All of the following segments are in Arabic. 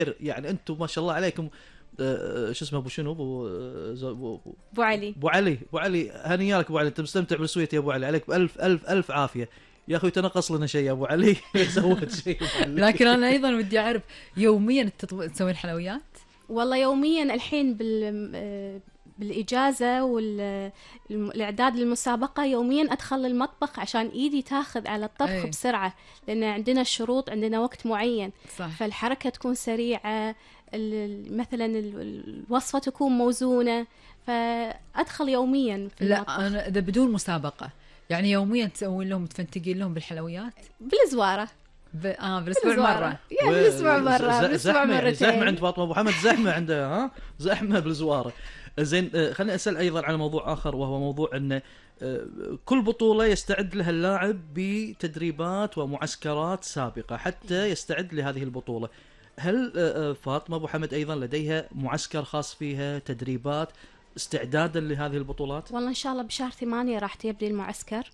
يعني انتم ما شاء الله عليكم. شو اسمه ابو شنو ابو علي ابو علي هنيالك ابو علي، انت مستمتع بالسويت يا ابو علي، عليك بالف الف الف عافيه يا اخوي. تنقص لنا شيء يا ابو علي. سويت شيء أبو علي. لكن انا ايضا ودي اعرف، يوميا تسوين حلويات؟ والله يوميا الحين بالإجازة والإعداد للمسابقة يوميا أدخل المطبخ عشان إيدي تاخذ على الطبخ بسرعة، لأن عندنا شروط، عندنا وقت معين. صح. فالحركة تكون سريعة، مثلا الوصفة تكون موزونة، فأدخل يوميا في المطبخ. لا أنا إذا بدون مسابقة يعني يوميا تسوين لهم، تفنتقين لهم بالحلويات؟ بالزوارة. بالاسبوع مرة، يعني بالاسبوع مرة، بالاسبوع مرتين. زحمة عند فاطمة ابو حمد، زحمة عندها زحمة بالزوارة. زين، خليني اسال ايضا على موضوع اخر، وهو موضوع ان كل بطولة يستعد لها اللاعب بتدريبات ومعسكرات سابقة حتى يستعد لهذه البطولة. هل فاطمة ابو حمد ايضا لديها معسكر خاص فيها، تدريبات استعدادا لهذه البطولات؟ والله ان شاء الله بشهر 8 راح يبدي المعسكر.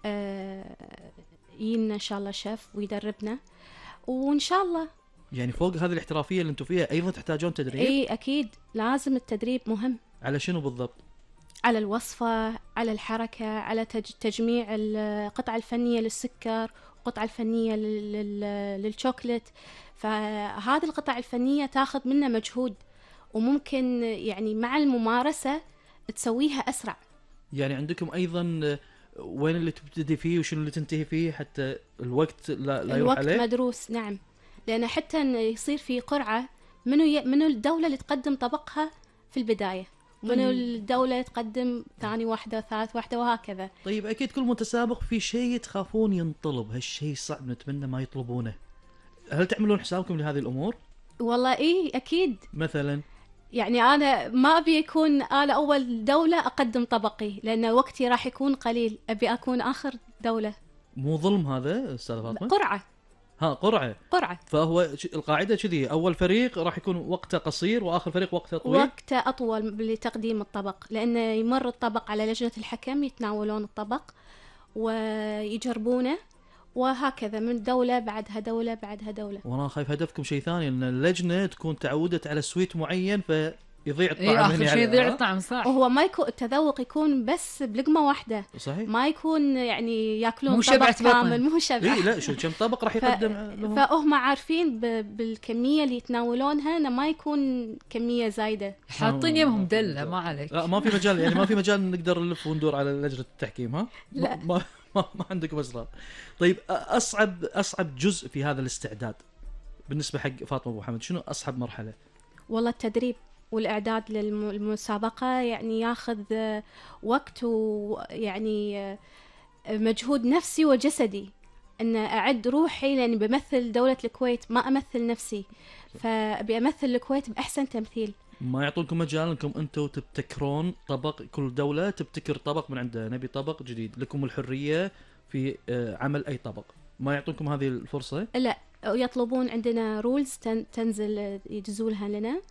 يجينا ان شاء الله شيف ويدربنا، وان شاء الله يعني فوق هذه الاحترافيه اللي انتم فيها ايضا تحتاجون تدريب. اي اكيد لازم التدريب مهم. على شنو بالضبط؟ على الوصفه، على الحركه، على تجميع القطعه الفنيه للسكر، القطعه الفنيه للشوكليت. فهذه القطع الفنيه تاخذ منا مجهود، وممكن يعني مع الممارسه تسويها اسرع. يعني عندكم ايضا وين اللي تبتدي فيه وشنو اللي تنتهي فيه، حتى الوقت لا يروح عليه. الوقت مدروس، نعم. لأن حتى إن يصير في قرعة، منو الدولة اللي تقدم طبقها في البداية، ومنو الدولة تقدم ثاني واحدة ثالث واحدة وهكذا. طيب أكيد كل متسابق في شيء تخافون ينطلب، هالشيء صعب نتمنى ما يطلبونه. هل تعملون حسابكم لهذه الأمور؟ والله إيه أكيد. مثلا يعني أنا ما أبي يكون أنا أول دولة أقدم طبقي، لأن وقتي راح يكون قليل، أبي أكون آخر دولة. مو ظلم هذا أستاذ فاطمة؟ قرعة. قرعة. فهو القاعدة كذي، أول فريق راح يكون وقته قصير وآخر فريق وقته طويل. وقته أطول لتقديم الطبق، لأن يمر الطبق على لجنة الحكم، يتناولون الطبق ويجربونه، وهكذا من دولة بعدها دولة بعدها دولة. وأنا خايف هدفكم شيء ثاني، أن اللجنة تكون تعودت على سويت معين فيضيع الطعم. آخر شيء يضيع الطعم. صح. وهو ما يكون التذوق يكون بس بلقمة واحدة. صحيح. ما يكون يعني يأكلون مو طبق كامل، مو شبع. لا شو كم طبق راح يقدم لهم. فهم عارفين بالكمية اللي يتناولونها أنه ما يكون كمية زايدة. حاطين يمهم دلة، ما عليك. لا ما في مجال، يعني ما في مجال نقدر نلف وندور على لجنة التحكيم. لا. ما عندكم أسرار. طيب أصعب جزء في هذا الاستعداد بالنسبة حق فاطمة أبو حمد، شنو أصعب مرحلة؟ والله التدريب والإعداد للمسابقة يعني ياخذ وقت، ويعني مجهود نفسي وجسدي، أن أعد روحي، لأني بمثل دولة الكويت، ما أمثل نفسي، فأبي أمثل الكويت بأحسن تمثيل. ما يعطونكم مجال أنكم أنتوا تبتكرون طبق، كل دولة تبتكر طبق من عندها، نبي طبق جديد، لكم الحرية في عمل أي طبق، ما يعطونكم هذه الفرصة؟ لا، يطلبون عندنا رولز تنزل يجزولها لنا،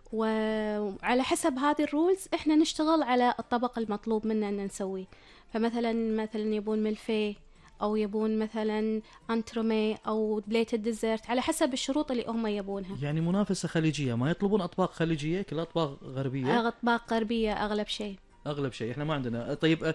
وعلى حسب هذه الرولز احنا نشتغل على الطبق المطلوب منا ان نسويه. فمثلا يبون ملفيه، او يبون مثلا انترومي، او بليت ديزرت، على حسب الشروط اللي هم يبونها. يعني منافسة خليجية، ما يطلبون اطباق خليجية، كلها اطباق غربية. اطباق غربية اغلب شيء. احنا ما عندنا. طيب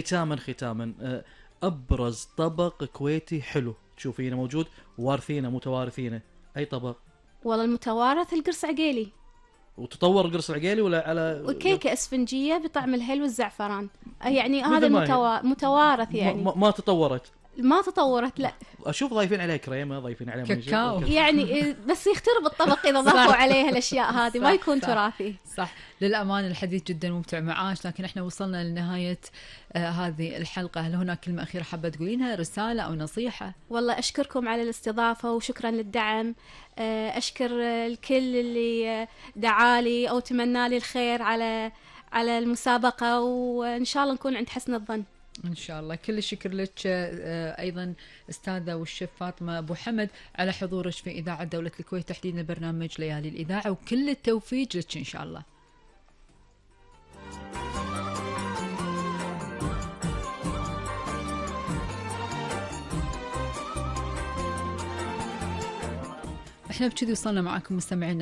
ختاما ابرز طبق كويتي حلو تشوفينه موجود وارثينه متوارثينه، اي طبق؟ والله المتوارث القرص عقيلي. وتطور القرص العقيلي ولا على وكيكة اسفنجية بطعم الهيل والزعفران، يعني هذا متوارث يعني. ما تطورت. ما تطورت، لا. اشوف ضايفين عليه كريمه، ضايفين عليه كاكاو يعني بس يخترب الطبق اذا ضافوا عليه الاشياء هذه، ما يكون تراثي. صح. للامانه الحديث جدا ممتع معاش، لكن احنا وصلنا لنهايه هذه الحلقه. هل هناك كلمه اخيره حابه تقولينها، رساله او نصيحه؟ والله اشكركم على الاستضافه، وشكرا للدعم. اشكر الكل اللي دعالي او تمنى لي الخير على المسابقه، وان شاء الله نكون عند حسن الظن. إن شاء الله. كل الشكر لك أيضا أستاذة والشيف فاطمة أبو حمد على حضورك في إذاعة دولة الكويت، تحديدا برنامج ليالي الإذاعة، وكل التوفيق لك إن شاء الله. احنا بكذي وصلنا معاكم مستمعينا